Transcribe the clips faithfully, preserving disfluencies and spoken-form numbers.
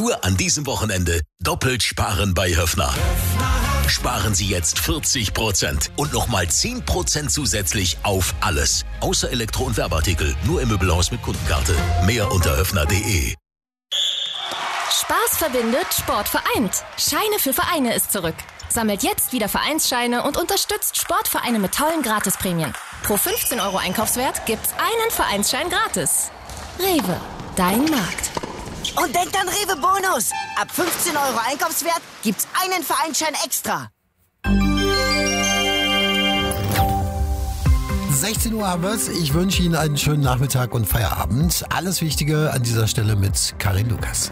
Nur an diesem Wochenende doppelt sparen bei Höffner. Sparen Sie jetzt vierzig Prozent und nochmal zehn Prozent zusätzlich auf alles. Außer Elektro- und Werbeartikel. Nur im Möbelhaus mit Kundenkarte. Mehr unter höffner punkt de. Spaß verbindet, Sport vereint. Scheine für Vereine ist zurück. Sammelt jetzt wieder Vereinsscheine und unterstützt Sportvereine mit tollen Gratisprämien. Pro fünfzehn Euro Einkaufswert gibt's einen Vereinsschein gratis. Rewe, dein Markt. Und denkt an Rewe Bonus. Ab fünfzehn Euro Einkaufswert gibt's einen Vereinsschein extra. sechzehn Uhr haben wir's. Ich wünsche Ihnen einen schönen Nachmittag und Feierabend. Alles Wichtige an dieser Stelle mit Karin Lukas.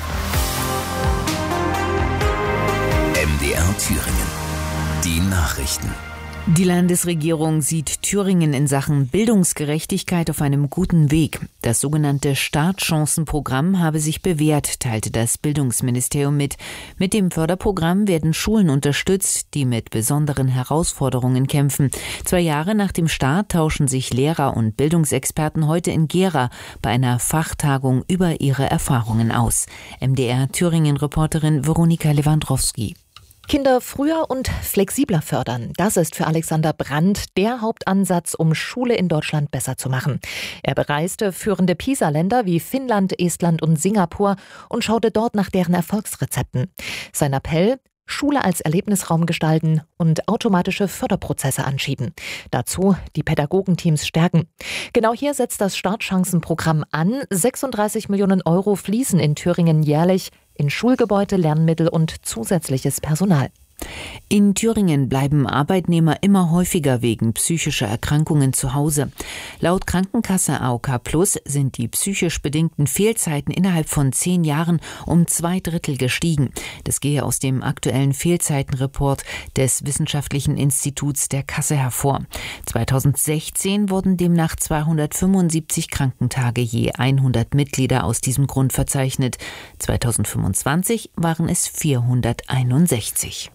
M D R Thüringen. Die Nachrichten. Die Landesregierung sieht Thüringen in Sachen Bildungsgerechtigkeit auf einem guten Weg. Das sogenannte Startchancenprogramm habe sich bewährt, teilte das Bildungsministerium mit. Mit dem Förderprogramm werden Schulen unterstützt, die mit besonderen Herausforderungen kämpfen. Zwei Jahre nach dem Start tauschen sich Lehrer und Bildungsexperten heute in Gera bei einer Fachtagung über ihre Erfahrungen aus. M D R Thüringen-Reporterin Veronika Lewandowski. Kinder früher und flexibler fördern. Das ist für Alexander Brandt der Hauptansatz, um Schule in Deutschland besser zu machen. Er bereiste führende PISA-Länder wie Finnland, Estland und Singapur und schaute dort nach deren Erfolgsrezepten. Sein Appell: Schule als Erlebnisraum gestalten und automatische Förderprozesse anschieben. Dazu die Pädagogenteams stärken. Genau hier setzt das Startchancenprogramm an. sechsunddreißig Millionen Euro fließen in Thüringen jährlich in Schulgebäude, Lernmittel und zusätzliches Personal. In Thüringen bleiben Arbeitnehmer immer häufiger wegen psychischer Erkrankungen zu Hause. Laut Krankenkasse A O K Plus sind die psychisch bedingten Fehlzeiten innerhalb von zehn Jahren um zwei Drittel gestiegen. Das gehe aus dem aktuellen Fehlzeitenreport des Wissenschaftlichen Instituts der Kasse hervor. zweitausendsechzehn wurden demnach zweihundertfünfundsiebzig Krankentage je hundert Mitglieder aus diesem Grund verzeichnet. zweitausendfünfundzwanzig waren es vierhunderteinundsechzig.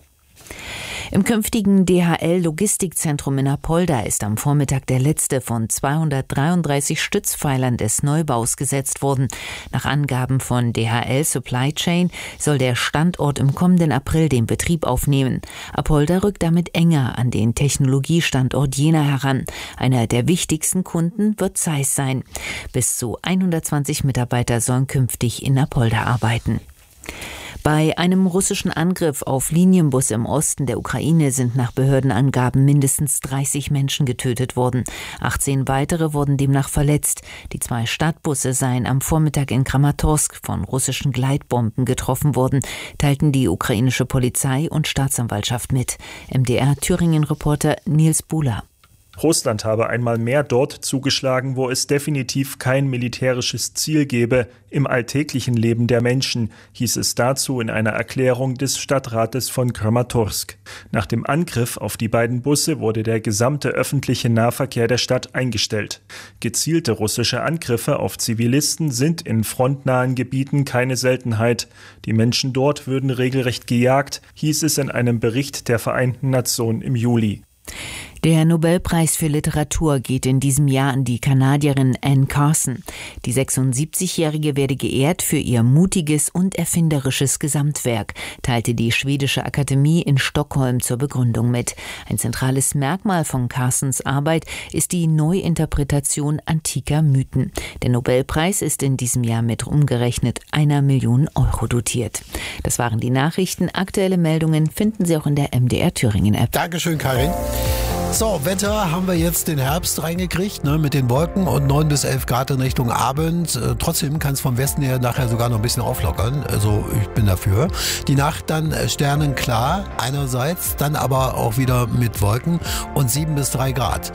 Im künftigen D H L-Logistikzentrum in Apolda ist am Vormittag der letzte von zweihundertdreiunddreißig Stützpfeilern des Neubaus gesetzt worden. Nach Angaben von D H L Supply Chain soll der Standort im kommenden April den Betrieb aufnehmen. Apolda rückt damit enger an den Technologiestandort Jena heran. Einer der wichtigsten Kunden wird Zeiss sein. Bis zu hundertzwanzig Mitarbeiter sollen künftig in Apolda arbeiten. Bei einem russischen Angriff auf Linienbusse im Osten der Ukraine sind nach Behördenangaben mindestens dreißig Menschen getötet worden. achtzehn weitere wurden demnach verletzt. Die zwei Stadtbusse seien am Vormittag in Kramatorsk von russischen Gleitbomben getroffen worden, teilten die ukrainische Polizei und Staatsanwaltschaft mit. M D R Thüringen-Reporter Nils Buhler. Russland habe einmal mehr dort zugeschlagen, wo es definitiv kein militärisches Ziel gebe im alltäglichen Leben der Menschen, hieß es dazu in einer Erklärung des Stadtrates von Kramatorsk. Nach dem Angriff auf die beiden Busse wurde der gesamte öffentliche Nahverkehr der Stadt eingestellt. Gezielte russische Angriffe auf Zivilisten sind in frontnahen Gebieten keine Seltenheit. Die Menschen dort würden regelrecht gejagt, hieß es in einem Bericht der Vereinten Nationen im Juli. Der Nobelpreis für Literatur geht in diesem Jahr an die Kanadierin Anne Carson. Die sechsundsiebzigjährige werde geehrt für ihr mutiges und erfinderisches Gesamtwerk, teilte die schwedische Akademie in Stockholm zur Begründung mit. Ein zentrales Merkmal von Carsons Arbeit ist die Neuinterpretation antiker Mythen. Der Nobelpreis ist in diesem Jahr mit umgerechnet einer Million Euro dotiert. Das waren die Nachrichten. Aktuelle Meldungen finden Sie auch in der M D R Thüringen App. Dankeschön, Karin. So, Wetter haben wir jetzt den Herbst reingekriegt, ne, mit den Wolken und neun bis elf Grad in Richtung Abend. Äh, trotzdem kann es vom Westen her nachher sogar noch ein bisschen auflockern. Also ich bin dafür. Die Nacht dann sternenklar einerseits, dann aber auch wieder mit Wolken und sieben bis drei Grad.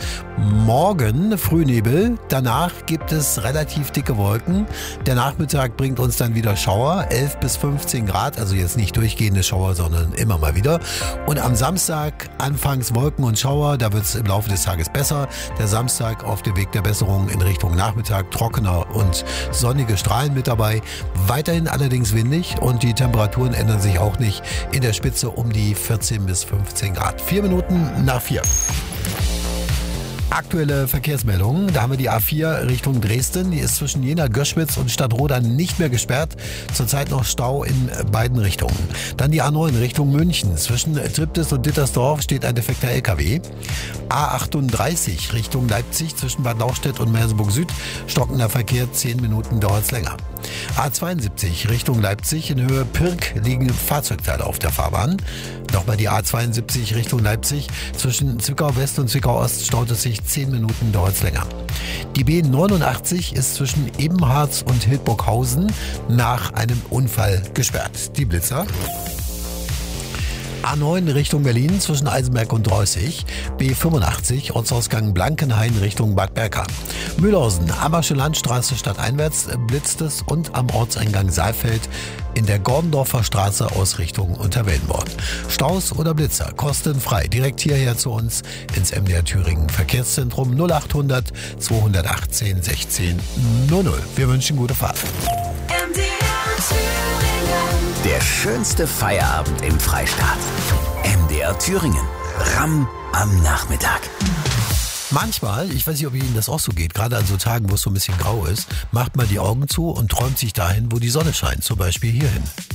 Morgen Frühnebel, danach gibt es relativ dicke Wolken. Der Nachmittag bringt uns dann wieder Schauer, elf bis fünfzehn Grad, also jetzt nicht durchgehende Schauer, sondern immer mal wieder. Und am Samstag anfangs Wolken und Schauer, da wird es im Laufe des Tages besser. Der Samstag auf dem Weg der Besserung in Richtung Nachmittag, trockener und sonnige Strahlen mit dabei. Weiterhin allerdings windig und die Temperaturen ändern sich auch nicht. In der Spitze um die vierzehn bis fünfzehn Grad. Vier Minuten nach vier. Aktuelle Verkehrsmeldungen. Da haben wir die A vier Richtung Dresden. Die ist zwischen Jena, Göschwitz und Stadtroda nicht mehr gesperrt. Zurzeit noch Stau in beiden Richtungen. Dann die A neun Richtung München. Zwischen Triptis und Dittersdorf steht ein defekter L K W. A achtunddreißig Richtung Leipzig zwischen Bad Lauchstädt und Merseburg Süd. Stockender Verkehr, zehn Minuten dauert's länger. A zweiundsiebzig Richtung Leipzig in Höhe Pirk liegen Fahrzeugteile auf der Fahrbahn. Nochmal die A zweiundsiebzig Richtung Leipzig. Zwischen Zwickau West und Zwickau Ost staut es sich zehn Minuten, dauert's länger. Die B neunundachtzig ist zwischen Ebenharz und Hildburghausen nach einem Unfall gesperrt. Die Blitzer. A neun Richtung Berlin zwischen Eisenberg und Dreußig. B fünfundachtzig Ortsausgang Blankenhain Richtung Bad Berka. Mühlhausen, Ammersche Landstraße stadteinwärts blitzt es und am Ortseingang Saalfeld in der Gordendorfer Straße Ausrichtung Unterwellenborn. Staus oder Blitzer kostenfrei. Direkt hierher zu uns ins M D R Thüringen Verkehrszentrum null achthundert zweihundertachtzehn sechzehn null null. Wir wünschen gute Fahrt. M D R Thüringen. Der schönste Feierabend im Freistaat. M D R Thüringen. Ramm am Nachmittag. Manchmal, ich weiß nicht, ob Ihnen das auch so geht, gerade an so Tagen, wo es so ein bisschen grau ist, macht man die Augen zu und träumt sich dahin, wo die Sonne scheint, zum Beispiel hierhin.